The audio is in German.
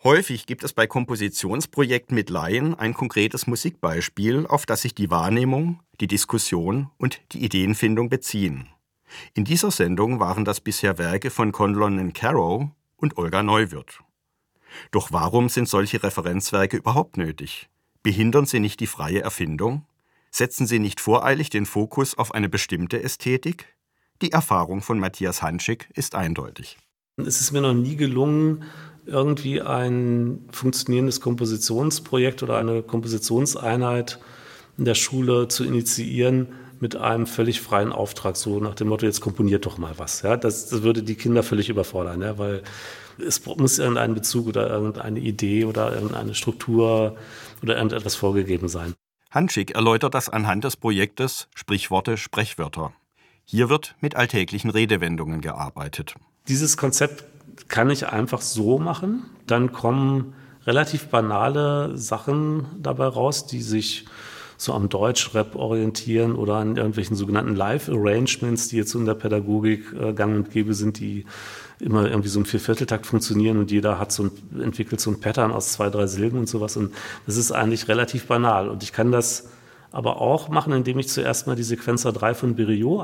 Häufig gibt es bei Kompositionsprojekten mit Laien ein konkretes Musikbeispiel, auf das sich die Wahrnehmung, die Diskussion und die Ideenfindung beziehen. In dieser Sendung waren das bisher Werke von Conlon Caro und Olga Neuwirth. Doch warum sind solche Referenzwerke überhaupt nötig? Behindern sie nicht die freie Erfindung? Setzen sie nicht voreilig den Fokus auf eine bestimmte Ästhetik? Die Erfahrung von Matthias Hanschig ist eindeutig. Es ist mir noch nie gelungen, irgendwie ein funktionierendes Kompositionsprojekt oder eine Kompositionseinheit in der Schule zu initiieren mit einem völlig freien Auftrag, so nach dem Motto, jetzt komponiert doch mal was. Ja, das würde die Kinder völlig überfordern, ja, weil es muss irgendein Bezug oder irgendeine Idee oder irgendeine Struktur oder irgendetwas vorgegeben sein. Hanschig erläutert das anhand des Projektes Sprichworte, Sprechwörter. Hier wird mit alltäglichen Redewendungen gearbeitet. Dieses Konzept kann ich einfach so machen. Dann kommen relativ banale Sachen dabei raus, die sich so am Deutschrap orientieren oder an irgendwelchen sogenannten Live-Arrangements, die jetzt in der Pädagogik gang und gäbe sind, die immer irgendwie so im Viervierteltakt funktionieren und jeder entwickelt so ein Pattern aus 2, 3 Silben und sowas. Und das ist eigentlich relativ banal. Und ich kann das aber auch machen, indem ich zuerst mal die Sequenzer 3 von Berio